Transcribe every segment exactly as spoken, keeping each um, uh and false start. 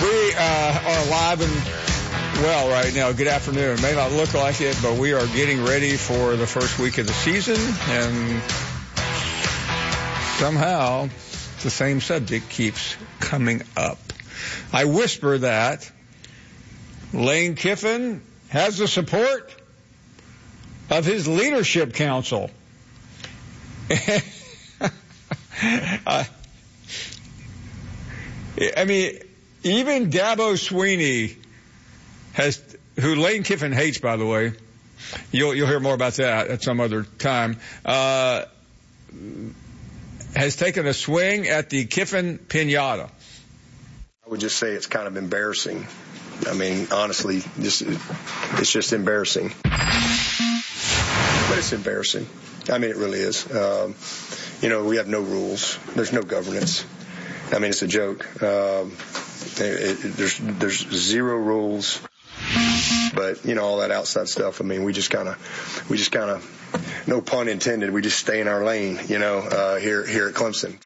We uh, are live and well right now. Good afternoon. It may not look like it, but we are getting ready for the first week of the season, and somehow the same subject keeps coming up. I whisper that Lane Kiffin has the support of his leadership council. uh, I mean, even Dabo Swinney has, who Lane Kiffin hates, by the way. You'll you'll hear more about that at some other time. Uh, has taken a swing at the Kiffin pinata. I would just say it's kind of embarrassing. I mean, honestly, just it's just embarrassing. But it's embarrassing. I mean, it really is. Um, you know, we have no rules. There's no governance. I mean, it's a joke. Um, it, it, there's there's zero rules. But you know, all that outside stuff. I mean, we just kind of, we just kind of, no pun intended. We just stay in our lane. You know, uh, here here at Clemson.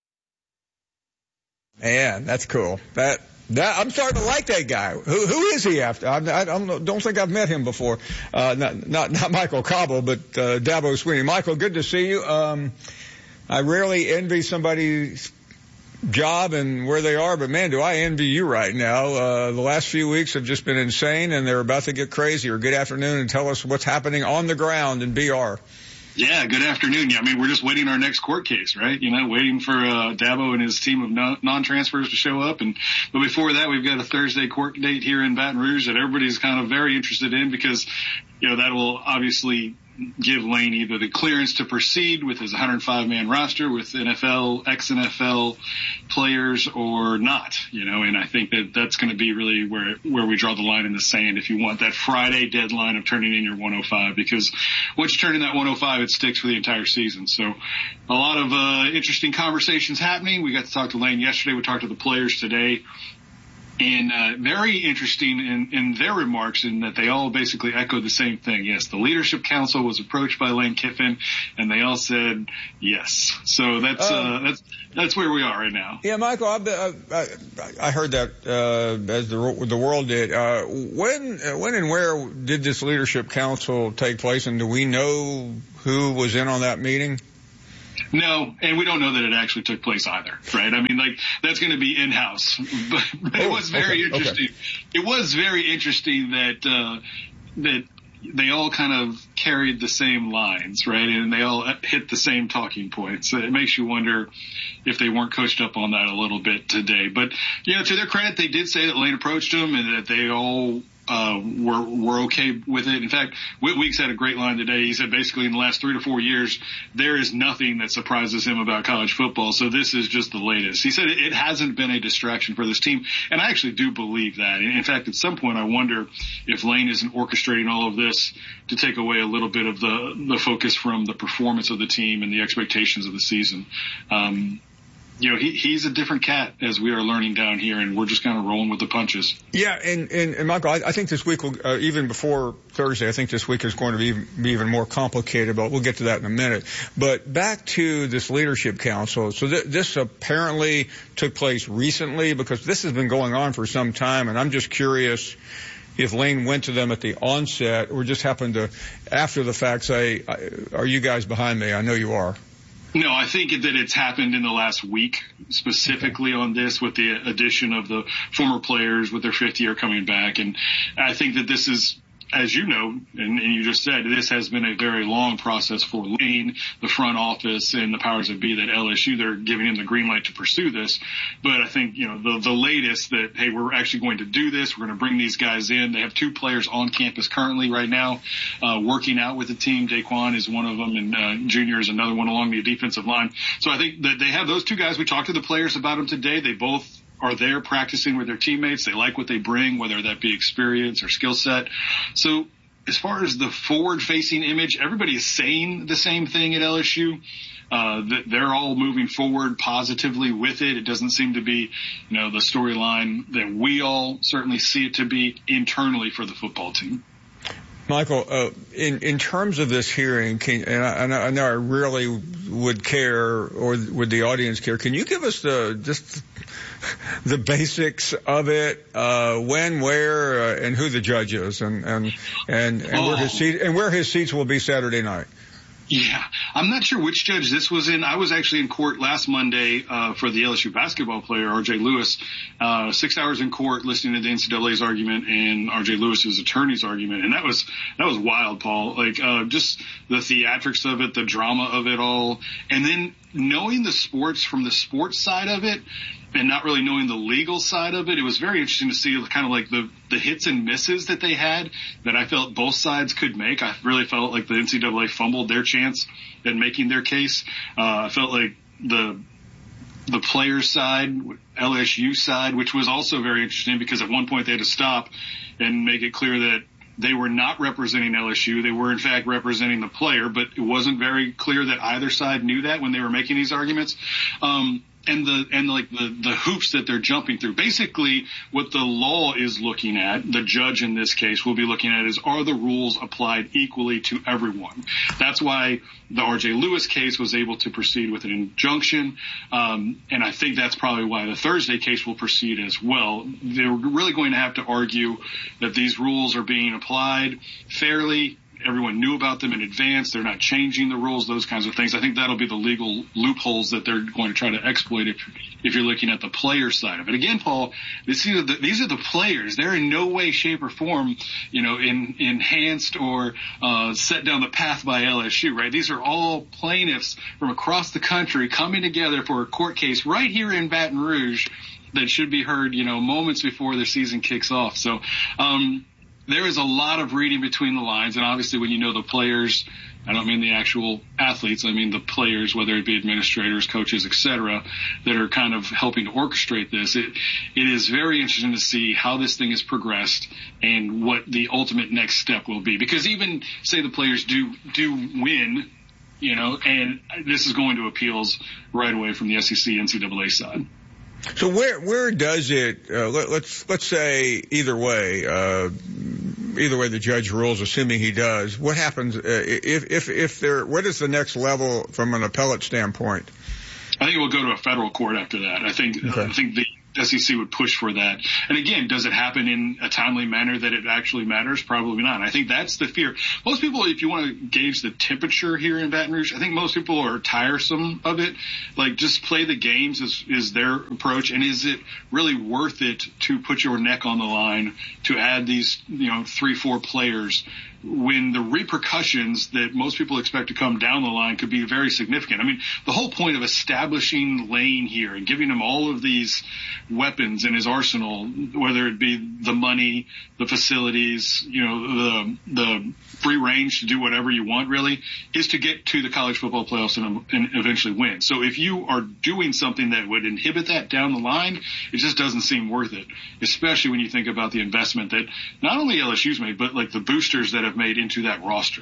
Man, that's cool. That. That, I'm starting to like that guy. Who, who is he after? I, I don't, don't think I've met him before. Uh, not, not, not Michael Cobble, but, uh, Dabo Swinney. Michael, good to see you. Um, I rarely envy somebody's job and where they are, but man, do I envy you right now. Uh, the last few weeks have just been insane, and they're about to get crazier. Good afternoon, and tell us what's happening on the ground in B R. Yeah, good afternoon. Yeah, I mean, we're just waiting our next court case, right? You know, waiting for uh, Dabo and his team of non- non-transfers to show up. And but before that, we've got a Thursday court date here in Baton Rouge that everybody's kind of very interested in because, you know, that will obviously give Lane either the clearance to proceed with his one hundred five man roster with N F L, ex-N F L players or not, you know, and I think that that's going to be really where, where we draw the line in the sand if you want that Friday deadline of turning in your one oh five, because once you turn in that one oh five, it sticks for the entire season. So a lot of uh, interesting conversations happening. We got to talk to Lane yesterday. We talked to the players today. And uh, very interesting in, in their remarks in that they all basically echoed the same thing. Yes, the leadership council was approached by Lane Kiffin, and they all said yes. So that's um, uh, that's that's where we are right now. Yeah, Michael, I, I, I heard that uh, as the the world did. Uh, when when and where did this leadership council take place, and do we know who was in on that meeting? No, and we don't know that it actually took place either, right? I mean, like, that's going to be in-house. But, but it was very okay, interesting. Okay. It was very interesting that uh, that they all kind of carried the same lines, right? And they all hit the same talking points. It makes you wonder if they weren't coached up on that a little bit today. But, you know, to their credit, they did say that Lane approached them and that they all Uh, we're, we're okay with it. In fact, Whit Weeks had a great line today. He said basically in the last three to four years, there is nothing that surprises him about college football. So this is just the latest. He said it, it hasn't been a distraction for this team. And I actually do believe that. In fact, at some point, I wonder if Lane isn't orchestrating all of this to take away a little bit of the, the focus from the performance of the team and the expectations of the season. Um, You know, he, he's a different cat, as we are learning down here, and we're just kind of rolling with the punches. Yeah, and, and, and Michael, I, I think this week, will, uh, even before Thursday, I think this week is going to be, be even more complicated, but we'll get to that in a minute. But back to this leadership council. So th- this apparently took place recently because this has been going on for some time, and I'm just curious if Lane went to them at the onset or just happened to, after the fact, say, are you guys behind me? I know you are. No, I think that it's happened in the last week, specifically on this with the addition of the former players with their fifth year coming back. And I think that this is, as you know, and, and you just said, this has been a very long process for Lane, the front office, and the powers that be that L S U. They're giving him the green light to pursue this. But I think, you know, the, the latest that, hey, we're actually going to do this. We're going to bring these guys in. They have two players on campus currently right now, uh, working out with the team. Daquan is one of them, and uh, Junior is another one along the defensive line. So I think that they have those two guys. We talked to the players about them today. They both are there practicing with their teammates. They like what they bring, whether that be experience or skill set. So as far as the forward-facing image, everybody is saying the same thing at L S U. Uh, that they're all moving forward positively with it. It doesn't seem to be, you know, the storyline that we all certainly see it to be internally for the football team. Michael, uh, in, in terms of this hearing, can, and I, and I know I really would care, or would the audience care, can you give us the, just the basics of it, uh, when, where, uh, and who the judge is, and and and, and oh. where his seat and where his seats will be Saturday night. Yeah, I'm not sure which judge this was in. I was actually in court last Monday uh, for the L S U basketball player, R J Lewis, uh, six hours in court listening to the N C double A's argument and R J Lewis's attorney's argument. And that was, that was wild, Paul. Like, uh, just the theatrics of it, the drama of it all. And then knowing the sports from the sports side of it, and not really knowing the legal side of it, it was very interesting to see kind of like the, the hits and misses that they had that I felt both sides could make. I really felt like the N C double A fumbled their chance at making their case. Uh, I felt like the the players' side, L S U side, which was also very interesting because at one point they had to stop and make it clear that they were not representing L S U. They were, in fact, representing the player, but it wasn't very clear that either side knew that when they were making these arguments. Um, and the, and like the, the hoops that they're jumping through. Basically, what the law is looking at, the judge in this case will be looking at is, are the rules applied equally to everyone? That's why the R J Lewis case was able to proceed with an injunction. Um, and I think that's probably why the Thursday case will proceed as well. They're really going to have to argue that these rules are being applied fairly. Everyone knew about them in advance. They're not changing the rules, those kinds of things. I think that'll be the legal loopholes that they're going to try to exploit if, if you're looking at the player side of it. Again, Paul, these are the, these are the players. They're in no way, shape, or form, you know, in, enhanced or uh, set down the path by L S U, right? These are all plaintiffs from across the country coming together for a court case right here in Baton Rouge that should be heard, you know, moments before the season kicks off. So, um, there is a lot of reading between the lines, and obviously when you know the players, I don't mean the actual athletes, I mean the players, whether it be administrators, coaches, et cetera, that are kind of helping to orchestrate this. It, it is very interesting to see how this thing has progressed and what the ultimate next step will be. Because even, say the players do, do win, you know, and this is going to appeals right away from the S E C, N C double A side. So where where does it? Uh, let, let's let's say either way, uh, either way the judge rules, assuming he does. What happens uh, if if if there? What is the next level from an appellate standpoint? I think it will go to a federal court after that. I think okay. I think the S E C would push for that. And again, does it happen in a timely manner that it actually matters? Probably not. I think that's the fear. Most people, if you want to gauge the temperature here in Baton Rouge, I think most people are tiresome of it. Like, just play the games is, is their approach. And is it really worth it to put your neck on the line to add these, you know, three, four players when the repercussions that most people expect to come down the line could be very significant? I mean, the whole point of establishing Lane here and giving him all of these weapons in his arsenal, whether it be the money, the facilities, you know, the the free range to do whatever you want, really, is to get to the college football playoffs and, and eventually win. So if you are doing something that would inhibit that down the line, it just doesn't seem worth it, especially when you think about the investment that not only L S U's made, but like the boosters that have made into that roster.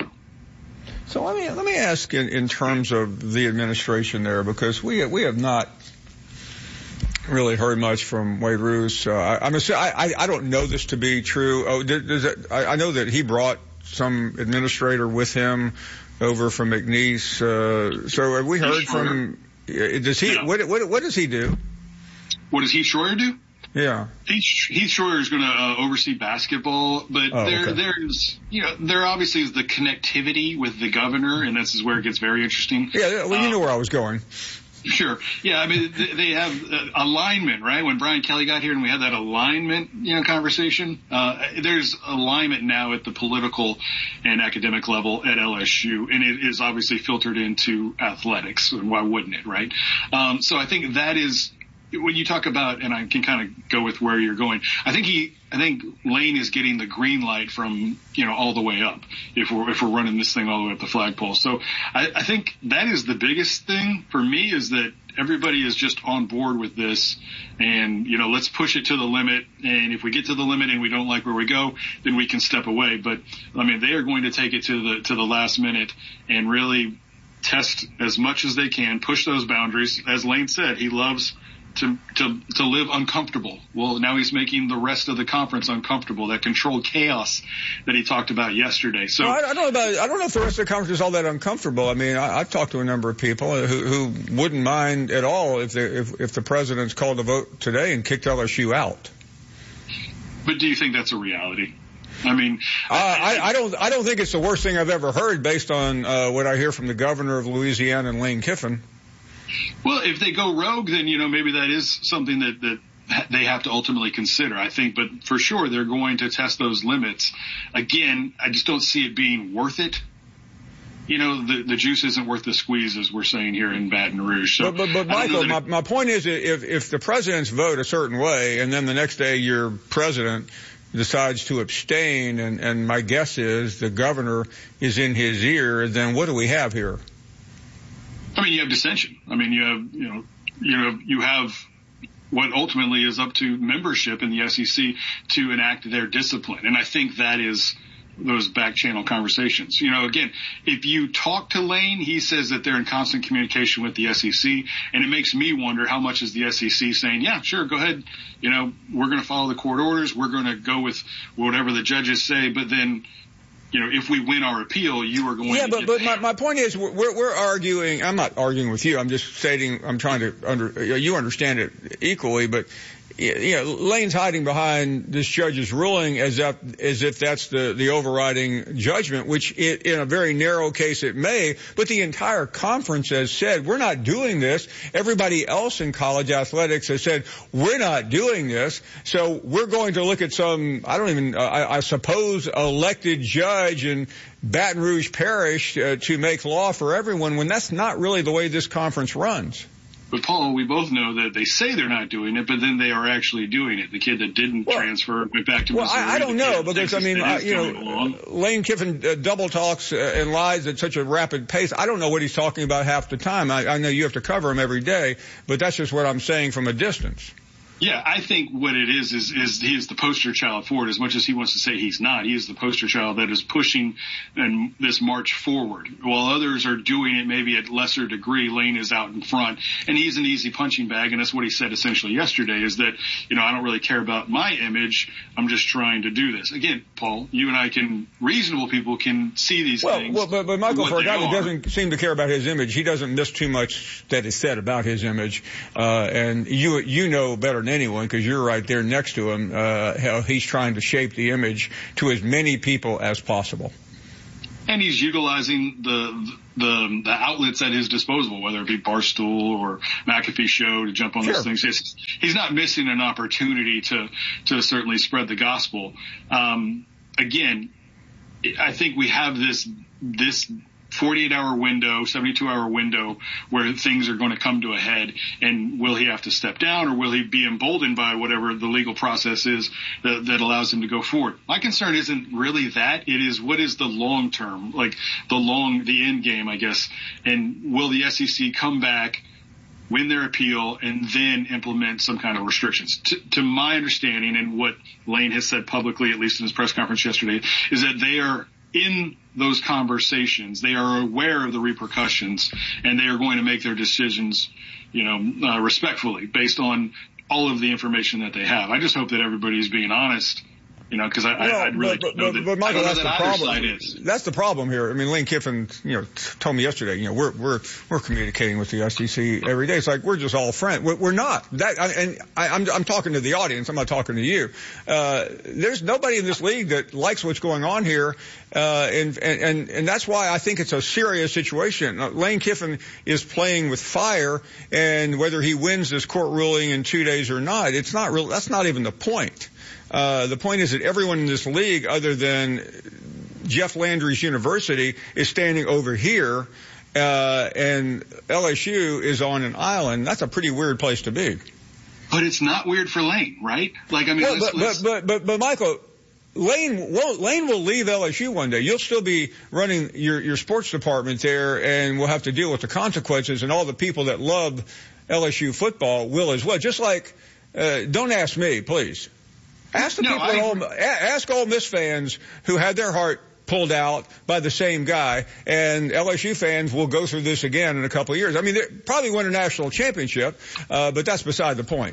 So let me let me ask in, in terms of the administration there, because we we have not really heard much from Wade Roos. Uh, I, I'm assu- I I don't know this to be true. Oh, does it, I, I know that he brought some administrator with him over from McNeese. Uh, so have we heard from? Does he? Yeah. What what what does he do? What does Heath Schroyer do? Yeah. Heath, Heath Schroyer is going to uh, oversee basketball, but oh, there, okay. there's, you know, there obviously is the connectivity with the governor, and this is where it gets very interesting. Yeah, well, you um, know where I was going. Sure. Yeah, I mean, they have uh, alignment, right? When Brian Kelly got here and we had that alignment, you know, conversation, uh, there's alignment now at the political and academic level at L S U, and it is obviously filtered into athletics, and why wouldn't it, right? Um, so I think that is, when you talk about, and I can kind of go with where you're going, I think he, I think Lane is getting the green light from, you know, all the way up if we're, if we're running this thing all the way up the flagpole. So I, I think that is the biggest thing for me, is that everybody is just on board with this, and, you know, let's push it to the limit. And if we get to the limit and we don't like where we go, then we can step away. But I mean, they are going to take it to the, to the last minute and really test as much as they can, push those boundaries. As Lane said, he loves to, to, to live uncomfortable. Well, now he's making the rest of the conference uncomfortable, that controlled chaos that he talked about yesterday. So well, I, I don't know about, I don't know if the rest of the conference is all that uncomfortable. I mean, I, I've talked to a number of people who, who wouldn't mind at all if, they, if, if the president's called a vote today and kicked L S U out. But do you think that's a reality? I mean, uh, I, I don't. I don't think it's the worst thing I've ever heard, based on uh, what I hear from the governor of Louisiana and Lane Kiffin. Well, if they go rogue, then you know maybe that is something that that they have to ultimately consider. I think, but for sure they're going to test those limits. Again, I just don't see it being worth it. You know, the the juice isn't worth the squeeze, as we're saying here in Baton Rouge. So, but, but, but Michael, my, my point is, if if the presidents vote a certain way, and then the next day your president decides to abstain, and, and my guess is the governor is in his ear, then what do we have here? I mean, you have dissension. I mean, you have, you know, you know, you have what ultimately is up to membership in the S E C to enact their discipline. And I think that is those back channel conversations. You know, again, if you talk to Lane, he says that they're in constant communication with the S E C, and it makes me wonder how much is the S E C saying, yeah, sure, go ahead. You know, we're going to follow the court orders. We're going to go with whatever the judges say. But then, you know, if we win our appeal, you are going yeah, to but, get but my, my point is we're, we're arguing. I'm not arguing with you. I'm just stating, I'm trying to under, you understand it equally, but you know, Lane's hiding behind this judge's ruling as if, as if that's the, the overriding judgment, which it, in a very narrow case it may, but the entire conference has said, we're not doing this. Everybody else in college athletics has said, we're not doing this. So we're going to look at some, I don't even, uh, I, I suppose, elected judge in Baton Rouge Parish uh, to make law for everyone, when that's not really the way this conference runs. But, Paul, we both know that they say they're not doing it, but then they are actually doing it. The kid that didn't well, transfer went back to well, Missouri. Well, I, I don't know, because, I mean, I, you know, Lane Kiffin uh, double talks uh, and lies at such a rapid pace. I don't know what he's talking about half the time. I, I know you have to cover him every day, but that's just what I'm saying from a distance. Yeah, I think what it is is is he is the poster child for it. As much as he wants to say he's not, he is the poster child that is pushing and this march forward. While others are doing it maybe at lesser degree, Lane is out in front, and he's an easy punching bag. And that's what he said essentially yesterday, is that, you know, I don't really care about my image. I'm just trying to do this. Again, Paul, you and I can, reasonable people can see these well, things. Well, but, but Michael, for a guy that doesn't seem to care about his image, he doesn't miss too much that is said about his image. Uh, and you you know better than anyone, because you're right there next to him, uh, how he's trying to shape the image to as many people as possible. And he's utilizing the the the outlets at his disposal, whether it be Barstool or McAfee Show, to jump on sure. those things. He's, he's not missing an opportunity to to certainly spread the gospel. Um, again, I think we have this this. forty-eight hour window, seventy-two hour window where things are going to come to a head, and will he have to step down, or will he be emboldened by whatever the legal process is that, that allows him to go forward? My concern isn't really that. It is, what is the long term, like the long, the end game, I guess, and will the S E C come back, win their appeal, and then implement some kind of restrictions? To, to my understanding, and what Lane has said publicly, at least in his press conference yesterday, is that they are in those conversations. They are aware of the repercussions, and they are going to make their decisions, you know, uh, respectfully, based on all of the information that they have. I just hope that everybody's being honest, you know, because I, well, I'd really but, know but, that, but Michael, I don't that's know that the either problem. side is. That's the problem here. I mean, Lane Kiffin, you know, told me yesterday, you know, we're we're we're communicating with the S E C every day. It's like we're just all friends. We're, we're not. That, and I, I'm I'm talking to the audience. I'm not talking to you. Uh, there's nobody in this league that likes what's going on here, uh, and and and that's why I think it's a serious situation. Uh, Lane Kiffin is playing with fire, and whether he wins this court ruling in two days or not, it's not real. That's not even the point. Uh, the point is that everyone in this league, other than Jeff Landry's university, is standing over here, uh, and L S U is on an island. That's a pretty weird place to be. But it's not weird for Lane, right? Like, I mean, well, let's, but, let's... but, but, but, but, Michael, Lane will, Lane will leave L S U one day. You'll still be running your, your sports department there, and we'll have to deal with the consequences, and all the people that love L S U football will as well. Just like, uh, don't ask me, please. Ask the no, people I... at home, ask Ole Miss fans who had their heart pulled out by the same guy, and L S U fans will go through this again in a couple of years. I mean, they probably win a national championship, uh, but that's beside the point.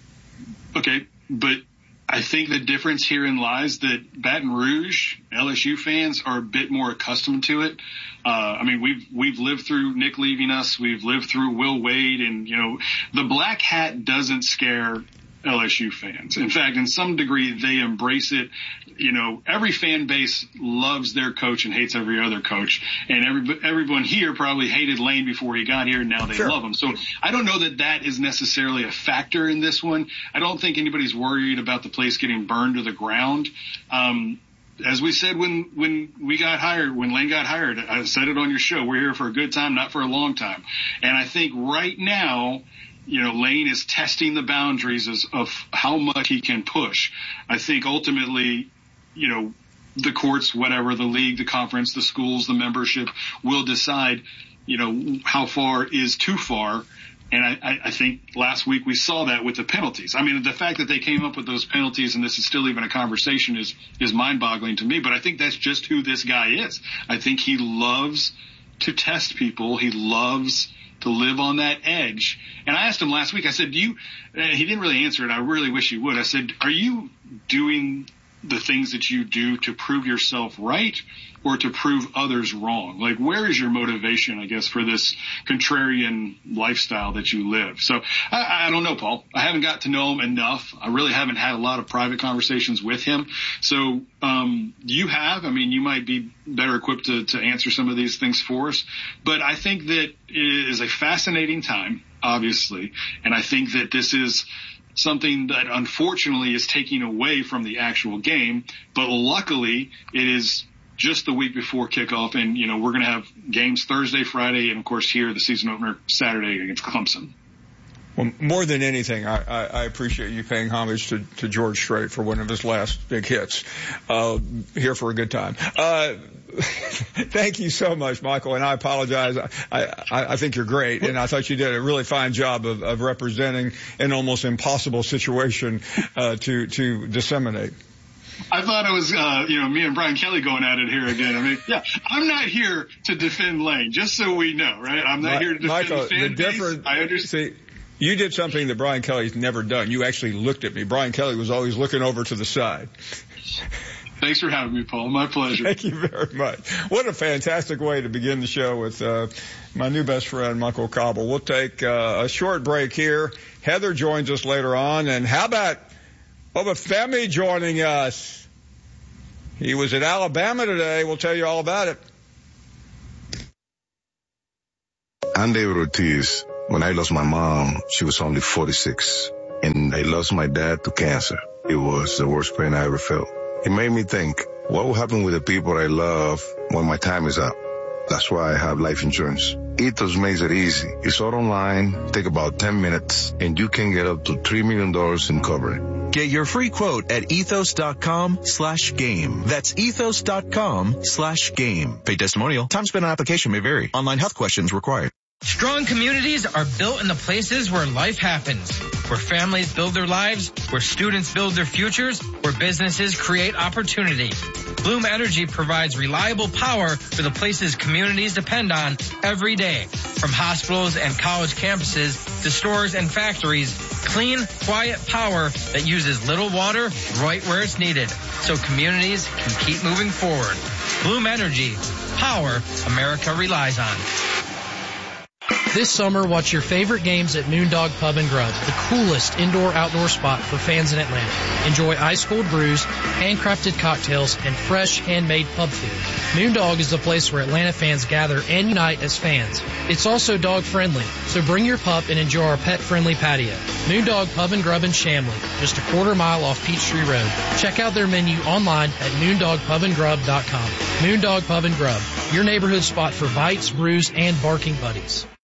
Okay, but I think the difference herein lies that Baton Rouge L S U fans are a bit more accustomed to it. Uh, I mean, we've, we've lived through Nick leaving us. We've lived through Will Wade, and, you know, the black hat doesn't scare L S U fans. In fact, in some degree, they embrace it. You know, every fan base loves their coach and hates every other coach. And every, everyone here probably hated Lane before he got here, and now they sure. love him. So I don't know that that is necessarily a factor in this one. I don't think anybody's worried about the place getting burned to the ground. Um, as we said when, when we got hired, when Lane got hired, I said it on your show, we're here for a good time, not for a long time. And I think right now, you know, Lane is testing the boundaries of, of how much he can push. I think ultimately, you know, the courts, whatever, the league, the conference, the schools, the membership will decide, you know, how far is too far. And I, I think last week we saw that with the penalties. I mean, the fact that they came up with those penalties and this is still even a conversation is, is mind-boggling to me. But I think that's just who this guy is. I think he loves to test people. He loves to live on that edge. And I asked him last week, I said, do you, uh, he didn't really answer it. I really wish he would. I said, are you doing the things that you do to prove yourself right or to prove others wrong? Like, where is your motivation, I guess, for this contrarian lifestyle that you live? So I, I don't know, Paul. I haven't got to know him enough. I really haven't had a lot of private conversations with him. So um, you have. I mean, you might be better equipped to, to answer some of these things for us. But I think that it is a fascinating time, obviously. And I think that this is something that unfortunately is taking away from the actual game. But luckily, it is just the week before kickoff. And, you know, we're going to have games Thursday, Friday, and, of course, here, the season opener Saturday against Clemson. Well, more than anything, I, I, I appreciate you paying homage to, to George Strait for one of his last big hits. Uh, here for a good time. Uh, thank you so much, Michael, and I apologize. I, I, I think you're great, and I thought you did a really fine job of, of representing an almost impossible situation uh, to, to disseminate. I thought it was, uh, you know, me and Brian Kelly going at it here again. I mean, yeah, I'm not here to defend Lane, just so we know, right? I'm not here to defend Michael, the fan the base. difference, I understand. See, you did something that Brian Kelly's never done. You actually looked at me. Brian Kelly was always looking over to the side. Thanks for having me, Paul. My pleasure. Thank you very much. What a fantastic way to begin the show with uh, my new best friend, Michael Cobble. We'll take uh, a short break here. Heather joins us later on. And how about Obafemi joining us? He was at Alabama today. We'll tell you all about it. I'm David Ortiz. When I lost my mom, she was only forty-six. And I lost my dad to cancer. It was the worst pain I ever felt. It made me think, what will happen with the people I love when my time is up? That's why I have life insurance. Ethos makes it easy. It's all online, take about ten minutes, and you can get up to three million dollars in coverage. Get your free quote at ethos.com slash game. That's ethos.com slash game. Paid testimonial. Time spent on application may vary. Online health questions required. Strong communities are built in the places where life happens, where families build their lives, where students build their futures, where businesses create opportunity. Bloom Energy provides reliable power for the places communities depend on every day. From hospitals and college campuses to stores and factories, clean, quiet power that uses little water right where it's needed, so communities can keep moving forward. Bloom Energy, power America relies on. This summer, watch your favorite games at Moondog Pub and Grub, the coolest indoor-outdoor spot for fans in Atlanta. Enjoy ice-cold brews, handcrafted cocktails, and fresh, handmade pub food. Moondog is the place where Atlanta fans gather and unite as fans. It's also dog-friendly, so bring your pup and enjoy our pet-friendly patio. Moondog Pub and Grub in Chamblee, just a quarter mile off Peachtree Road. Check out their menu online at moondog pub and grub dot com. Moondog Pub and Grub, your neighborhood spot for bites, brews, and barking buddies.